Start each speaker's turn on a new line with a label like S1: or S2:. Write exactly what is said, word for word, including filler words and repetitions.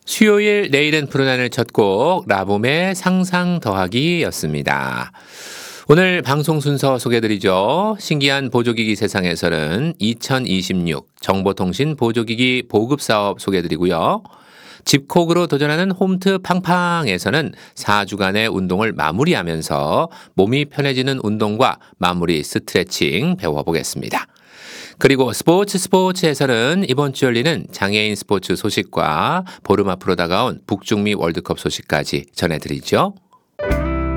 S1: 수요일 내일은 푸른하늘 첫 곡 라붐의 상상 더하기였습니다. 오늘 방송 순서 소개드리죠. 신기한 보조기기 세상에서는 이천이십육 정보통신 보조기기 보급사업 소개드리고요. 집콕으로 도전하는 홈트 팡팡에서는 사 주간의 운동을 마무리하면서 몸이 편해지는 운동과 마무리 스트레칭 배워보겠습니다. 그리고 스포츠 스포츠에서는 이번 주 열리는 장애인 스포츠 소식과 보름 앞으로 다가온 북중미 월드컵 소식까지 전해드리죠.